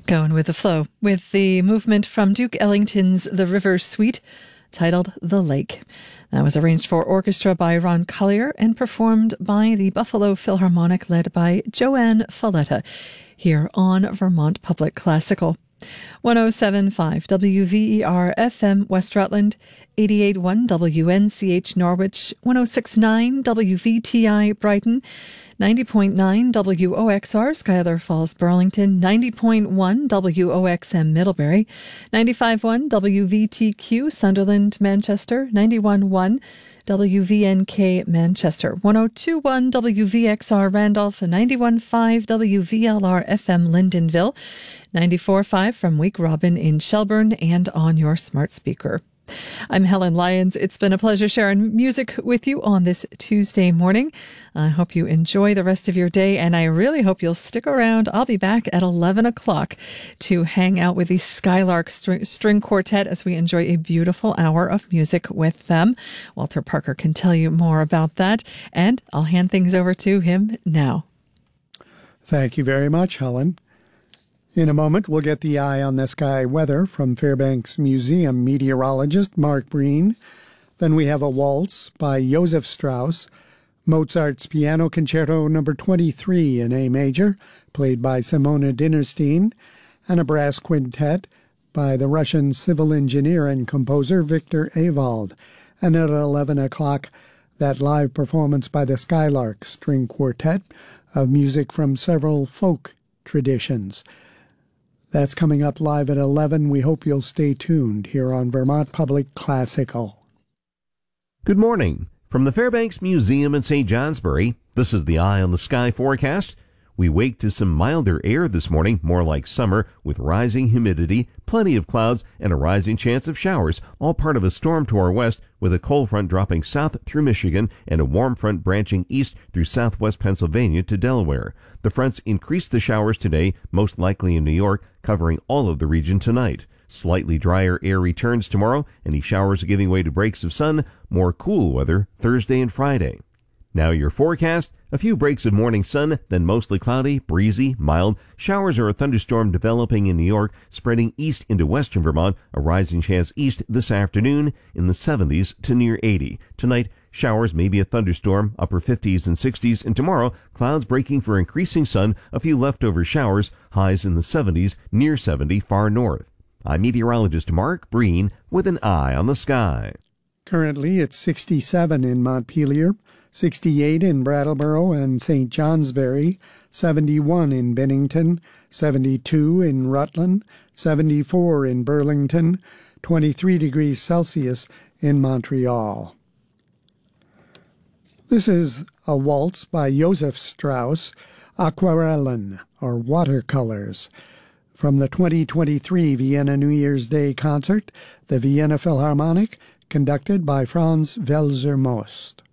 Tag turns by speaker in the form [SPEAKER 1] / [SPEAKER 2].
[SPEAKER 1] Going with the flow with the movement from Duke Ellington's The River Suite, titled The Lake. That was arranged for orchestra by Ron Collier and performed by the Buffalo Philharmonic, led by Joanne Falletta, here on Vermont Public Classical. 107.5 WVER FM West Rutland, 88.1 WNCH Norwich, 106.9 WVTI Brighton, 90.9 WOXR Schuyler Falls Burlington, 90.1 WOXM Middlebury, 95.1 WVTQ Sunderland Manchester, 91.1 WVNK Manchester, 102.1 WVXR Randolph, 91.5 WVLR FM Lyndonville, 94.5 from Wake Robin in Shelburne, and on your smart speaker. I'm Helen Lyons. It's been a pleasure sharing music with you on this Tuesday morning. I hope you enjoy the rest of your day, and I really hope you'll stick around. I'll be back at 11 o'clock to hang out with the Skylark String Quartet as we enjoy a beautiful hour of music with them. Walter Parker can tell you more about that, and I'll hand things over to him now.
[SPEAKER 2] Thank you very much, Helen. In a moment, we'll get the eye on the sky weather from Fairbanks Museum meteorologist Mark Breen. Then we have a waltz by Joseph Strauss, Mozart's Piano Concerto No. 23 in A major, played by Simona Dinnerstein, and a brass quintet by the Russian civil engineer and composer Victor Ewald. And at 11 o'clock, that live performance by the Skylark String Quartet of music from several folk traditions. That's coming up live at 11. We hope you'll stay tuned here on Vermont Public Classical.
[SPEAKER 3] Good morning. From the Fairbanks Museum in St. Johnsbury, this is the Eye on the Sky forecast. We wake to some milder air this morning, more like summer, with rising humidity, plenty of clouds, and a rising chance of showers, all part of a storm to our west, with a cold front dropping south through Michigan and a warm front branching east through southwest Pennsylvania to Delaware. The fronts increase the showers today, most likely in New York, covering all of the region tonight. Slightly drier air returns tomorrow, any showers giving way to breaks of sun, more cool weather Thursday and Friday. Now your forecast, a few breaks of morning sun, then mostly cloudy, breezy, mild. Showers or a thunderstorm developing in New York, spreading east into western Vermont, a rising chance east this afternoon in the 70s to near 80. Tonight, showers, maybe a thunderstorm, upper 50s and 60s, and tomorrow, clouds breaking for increasing sun, a few leftover showers, highs in the 70s, near 70 far north. I'm meteorologist Mark Breen with an eye on the sky.
[SPEAKER 2] Currently, it's 67 in Montpelier, 68 in Brattleboro and St. Johnsbury, 71 in Bennington, 72 in Rutland, 74 in Burlington, 23 degrees Celsius in Montreal. This is a waltz by Joseph Strauss, Aquarellen, or Watercolors, from the 2023 Vienna New Year's Day concert, the Vienna Philharmonic, conducted by Franz Welser-Most.